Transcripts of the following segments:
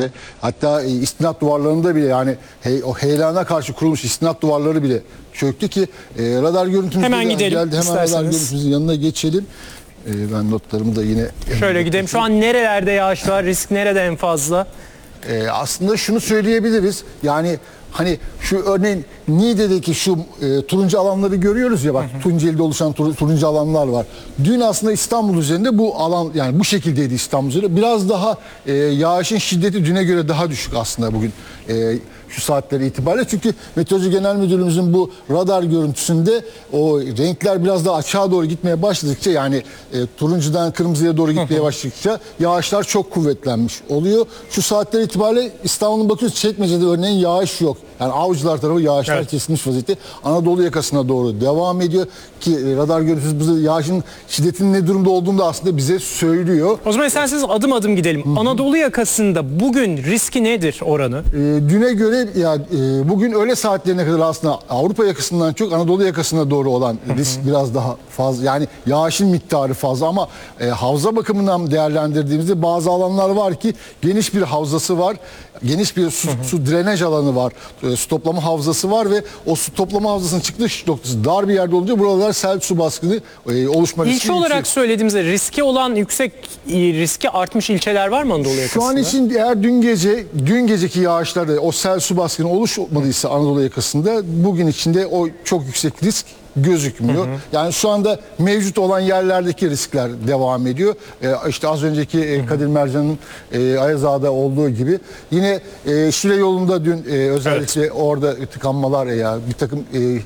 saatlerde. Hatta istinat duvarlarında bile, yani o heyelana karşı kurulmuş istinat duvarları bile çöktü ki radar görüntümüz hemen gidelim geldi. Hemen isterseniz. radar görüntümüzün yanına geçelim. Ben notlarımı da yine... Şöyle gidelim. Şu an nerelerde yağış var? Risk nerede en fazla? Aslında şunu söyleyebiliriz. Yani hani şu örneğin Niğde'deki şu turuncu alanları görüyoruz ya, bak Tunceli'de oluşan turuncu alanlar var. Dün aslında İstanbul üzerinde bu alan, yani bu şekildeydi İstanbul üzerinde. Biraz daha yağışın şiddeti düne göre daha düşük aslında bugün şu saatleri itibariyle. Çünkü Meteoroloji Genel Müdürlüğümüzün bu radar görüntüsünde o renkler biraz daha açığa doğru gitmeye başladıkça, yani turuncudan kırmızıya doğru gitmeye başladıkça yağışlar çok kuvvetlenmiş oluyor. Şu saatler itibariyle İstanbul'un bakıyoruz, Çekmece'de örneğin yağış yok. Yani Avcılar tarafı yağışlar kesilmiş vaziyette. Anadolu yakasına doğru devam ediyor ki radar görüntüsü bize yağışın şiddetinin ne durumda olduğunu da aslında bize söylüyor. O zaman isterseniz adım adım gidelim. Anadolu yakasında bugün riski nedir oranı? Düne göre bugün öğle saatlerine kadar aslında Avrupa yakasından çok Anadolu yakasına doğru olan risk biraz daha fazla. Yani yağışın miktarı fazla ama havza bakımından değerlendirdiğimizde bazı alanlar var ki geniş bir havzası var. Geniş bir su drenaj alanı var. Su toplama havzası var ve o su toplama havzasının çıkış noktası dar bir yerde olunca buralar sel su baskını oluşma riski İlçe olarak söylediğimizde riski olan yüksek riski artmış ilçeler var mı Anadolu yakasında? Şu an için eğer dün geceki yağışlarda o sel su baskını oluşmadıysa Anadolu yakasında, bugün içinde o çok yüksek risk gözükmüyor. Yani şu anda mevcut olan yerlerdeki riskler devam ediyor. İşte az önceki Kadir Mercan'ın Ayaz Ağa'da olduğu gibi. Yine Şile yolunda dün özellikle orada tıkanmalar, bir takım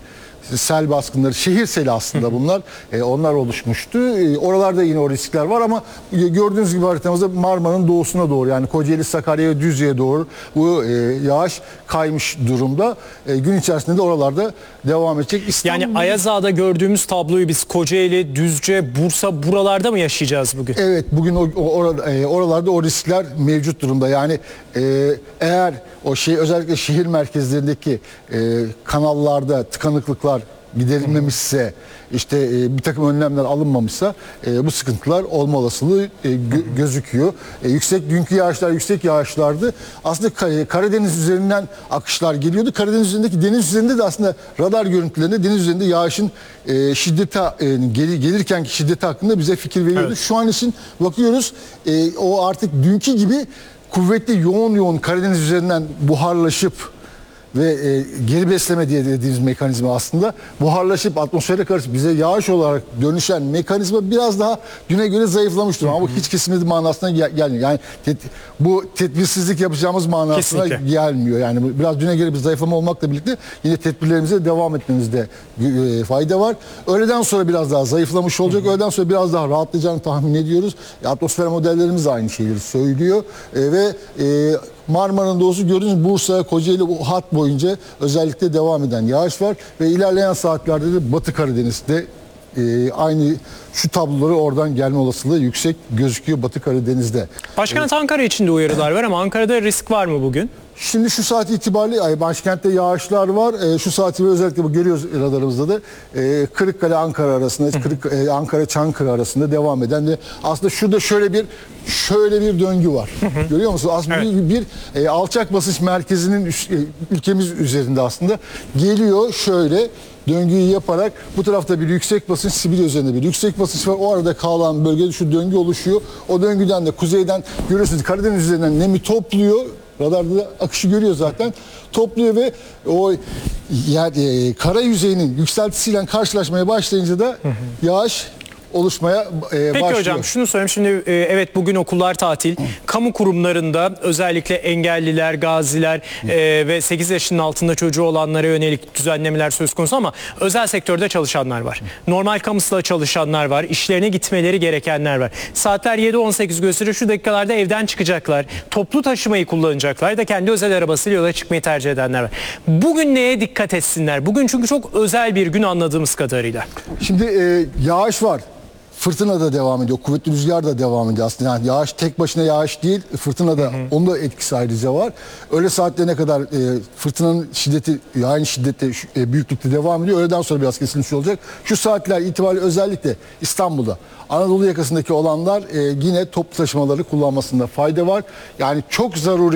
sel baskınları, şehir seli aslında bunlar. Onlar oluşmuştu. Oralarda yine o riskler var ama gördüğünüz gibi haritamızda Marmara'nın doğusuna doğru, yani Kocaeli, Sakarya, Düzce'ye doğru bu yağış kaymış durumda. Gün içerisinde de oralarda devam edecek. Yani Ayaz Ağa'da gördüğümüz tabloyu biz Kocaeli, Düzce, Bursa buralarda mı yaşayacağız bugün? Evet, bugün oralarda o riskler mevcut durumda. Yani eğer o özellikle şehir merkezlerindeki kanallarda tıkanıklıklar giderilmemişse, işte bir takım önlemler alınmamışsa bu sıkıntılar olma olasılığı gözüküyor. Yüksek yağışlardı. Aslında Karadeniz üzerinden akışlar geliyordu. Karadeniz üzerindeki deniz üzerinde de aslında radar görüntülerinde deniz üzerinde yağışın şiddeti gelirkenki şiddeti hakkında bize fikir veriyordu. Evet. Şu an için bakıyoruz o artık dünkü gibi kuvvetli yoğun Karadeniz üzerinden buharlaşıp ve geri besleme diye dediğimiz mekanizma aslında buharlaşıp atmosfere karşı bize yağış olarak dönüşen mekanizma biraz daha düne göre zayıflamıştır. Ama hiç kesinlikle manasına gelmiyor. Yani bu tedbirsizlik yapacağımız manasına gelmiyor. Yani biraz düne göre bir zayıflama olmakla birlikte yine tedbirlerimize devam etmemizde fayda var. Öğleden sonra biraz daha zayıflamış olacak. Öğleden sonra biraz daha rahatlayacağını tahmin ediyoruz. Atmosfer modellerimiz de aynı şeyleri söylüyor. Ve Marmara'nın doğusu gördüğünüz Bursa, Kocaeli hat boyunca özellikle devam eden yağış var ve ilerleyen saatlerde de Batı Karadeniz'de aynı şu tabloları oradan gelme olasılığı yüksek gözüküyor Batı Karadeniz'de. Başkent Ankara için de uyarılar var ama Ankara'da risk var mı bugün? Şimdi şu saat itibariyle başkentte yağışlar var. Şu saat itibariyle özellikle bu görüyoruz radarımızda da Kırıkkale Ankara arasında, Ankara Çankırı arasında devam eden de aslında şurada şöyle bir döngü var. Görüyor musunuz? Aslında bir alçak basınç merkezinin ülkemiz üzerinde aslında geliyor şöyle döngüyü yaparak, bu tarafta bir yüksek basınç, Sibirya üzerinde bir yüksek basınç var. O arada kalan bölgede şu döngü oluşuyor. O döngüden de kuzeyden görüyorsunuz Karadeniz üzerinden nemi topluyor. Radarda da akışı görüyor zaten. Topluyor ve o kara yüzeyinin yükseltisiyle karşılaşmaya başlayınca da yağış oluşmaya başlıyor. Peki hocam şunu söyleyeyim. Şimdi evet bugün okullar tatil. Kamu kurumlarında özellikle engelliler, gaziler ve 8 yaşının altında çocuğu olanlara yönelik düzenlemeler söz konusu ama özel sektörde çalışanlar var. Normal kamusla çalışanlar var. İşlerine gitmeleri gerekenler var. Saatler 7:18 gösteriyor. Şu dakikalarda evden çıkacaklar. Toplu taşımayı kullanacaklar ya da kendi özel arabasıyla yola çıkmayı tercih edenler var. Bugün neye dikkat etsinler? Bugün çünkü çok özel bir gün anladığımız kadarıyla. Şimdi yağış var. Fırtına da devam ediyor. Kuvvetli rüzgar da devam ediyor aslında. Yani yağış tek başına yağış değil. Fırtına da onun da etkisi ayrıca var. Öğle saatlerine kadar fırtınanın şiddeti aynı şiddette büyüklükte devam ediyor. Öğleden sonra biraz kesilmiş olacak. Şu saatler itibariyle özellikle İstanbul'da Anadolu yakasındaki olanlar yine toplu taşımaları kullanmasında fayda var. Yani çok zaruri